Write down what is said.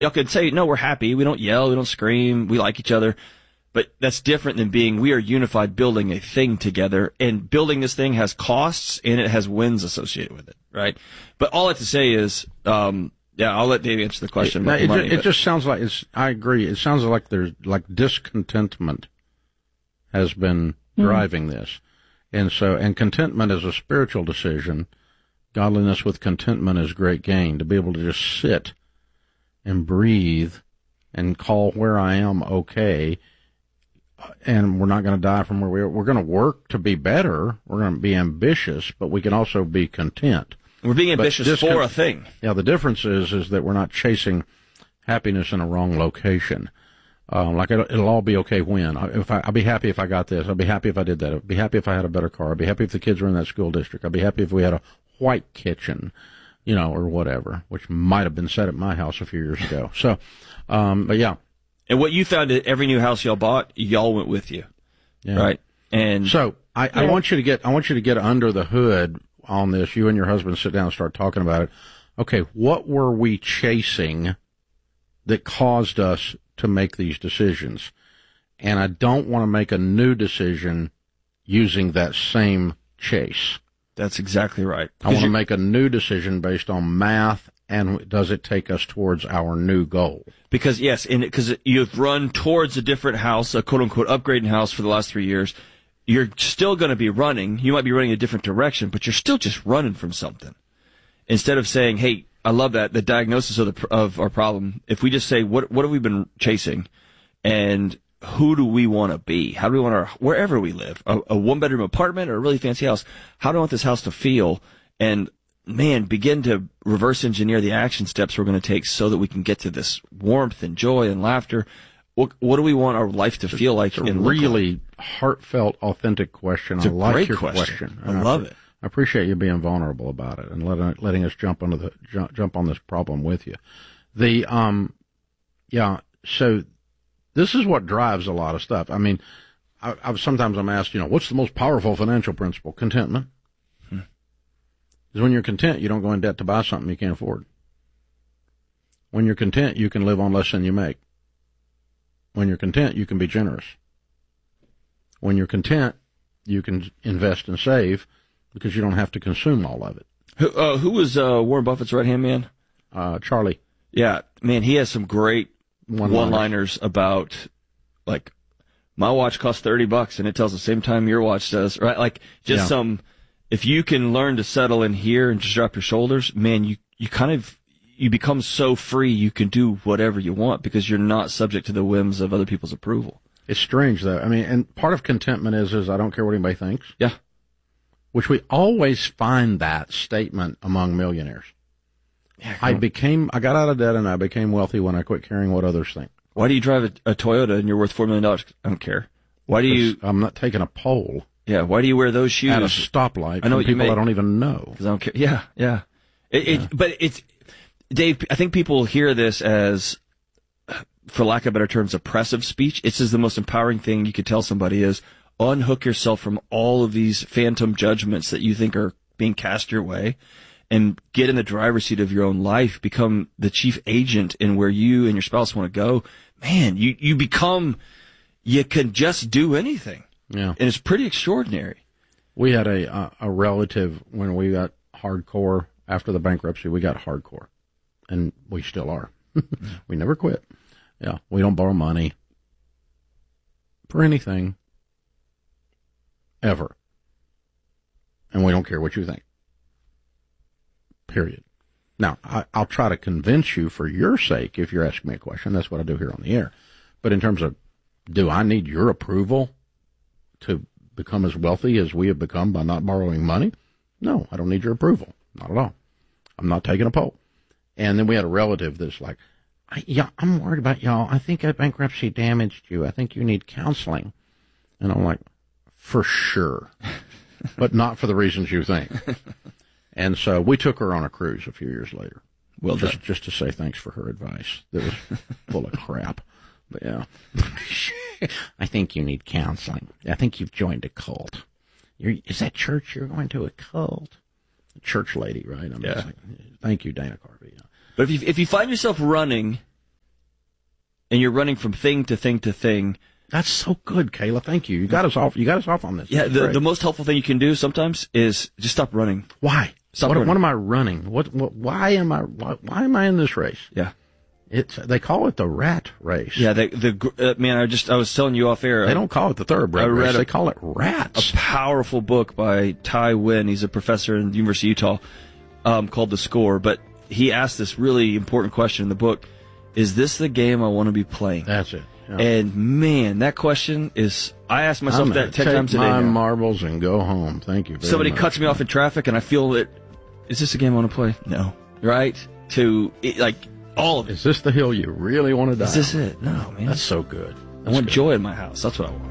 y'all could say, no, we're happy. We don't yell. We don't scream. We like each other. But that's different than being, we are unified building a thing together, and building this thing has costs and it has wins associated with it, right? But all I have to say is, I'll let Dave answer the question about the money. It just sounds like I agree. It sounds like there's like discontentment has been driving this. And contentment is a spiritual decision. Godliness with contentment is great gain. To be able to just sit and breathe and call where I am okay. And we're not going to die from where we are. We're going to work to be better. We're going to be ambitious, but we can also be content. We're being ambitious for a thing. Yeah, the difference is that we're not chasing happiness in a wrong location. Like it'll all be okay when. I'll be happy if I got this. I'll be happy if I did that. I'll be happy if I had a better car. I'll be happy if the kids were in that school district. I'll be happy if we had a white kitchen, or whatever, which might have been said at my house a few years ago. So, but yeah. And what you found at every new house y'all bought, y'all went with you, right? And so I want you to get under the hood on this. You and your husband sit down and start talking about it. Okay, what were we chasing that caused us to make these decisions? And I don't want to make a new decision using that same chase. That's exactly right. I want to make a new decision based on math. And does it take us towards our new goal? Because, yes, because you've run towards a different house, a quote-unquote upgrading house for the last 3 years. You're still going to be running. You might be running a different direction, but you're still just running from something. Instead of saying, hey, I love that, the diagnosis of our problem. If we just say, what have we been chasing? And who do we want to be? How do we want wherever we live, a one-bedroom apartment or a really fancy house, how do I want this house to feel? And man, begin to reverse engineer the action steps we're going to take so that we can get to this warmth and joy and laughter. What do we want our life to feel like? It's a really heartfelt, authentic question. It's a great question. I love it. I appreciate you being vulnerable about it and letting us jump on this problem with you. So this is what drives a lot of stuff. I mean, sometimes I'm asked, what's the most powerful financial principle? Contentment. Because when you're content, you don't go in debt to buy something you can't afford. When you're content, you can live on less than you make. When you're content, you can be generous. When you're content, you can invest and save because you don't have to consume all of it. Who was Warren Buffett's right-hand man? Charlie. Yeah, man, he has some great one-liners about, like, my watch costs $30 and it tells the same time your watch does, right? Like, just if you can learn to settle in here and just drop your shoulders, man, you become so free you can do whatever you want because you're not subject to the whims of other people's approval. It's strange, though. I mean, and part of contentment is I don't care what anybody thinks. Yeah. Which we always find that statement among millionaires. Yeah, I got out of debt and I became wealthy when I quit caring what others think. Why do you drive a Toyota and you're worth $4 million? I don't care. I'm not taking a poll. Yeah, why do you wear those shoes? At a stoplight. I know from people I don't even know. Because I don't care. Yeah. But it's, Dave, I think people hear this as, for lack of better terms, oppressive speech. It's just the most empowering thing you could tell somebody is unhook yourself from all of these phantom judgments that you think are being cast your way and get in the driver's seat of your own life, become the chief agent in where you and your spouse want to go. Man, you can just do anything. Yeah. And it's pretty extraordinary. We had a relative when we got hardcore after the bankruptcy. We got hardcore, and we still are. We never quit. Yeah, we don't borrow money for anything ever, and we don't care what you think. Period. Now, I'll try to convince you for your sake if you're asking me a question. That's what I do here on the air. But in terms of, do I need your approval to become as wealthy as we have become by not borrowing money? No, I don't need your approval. Not at all. I'm not taking a poll. And then we had a relative that's like, I'm worried about y'all. I think that bankruptcy damaged you. I think you need counseling. And I'm like, for sure. But not for the reasons you think. And so we took her on a cruise a few years later. Well, just to say thanks for her advice. That was full of crap. But yeah. I think you need counseling. I think you've joined a cult. Is that church you're going to, a cult? A church lady, right? Yeah. Like, thank you, Dana Carvey. Yeah. But if you find yourself running and you're running from thing to thing to thing. That's so good, Kayla. Thank you. You got us off on this. Yeah, the most helpful thing you can do sometimes is just stop running. Why? What am I running? Why am I in this race? Yeah. They call it the rat race. Yeah, man, I was telling you off air. They don't call it the thoroughbred race. They call it rats. A powerful book by Ty Wynn. He's a professor in the University of Utah, called The Score. But he asked this really important question in the book: is this the game I want to be playing? That's it. Yeah. And man, that question is. I ask myself that 10 times a day. Take my now. marbles and go home. Thank you very Somebody much. cuts me off in traffic, and I feel that. Is this a game I want to play? No. Right? All of it. Is this the hill you really want to die? Is this it? No, man. That's so good. I want joy in my house. That's what I want.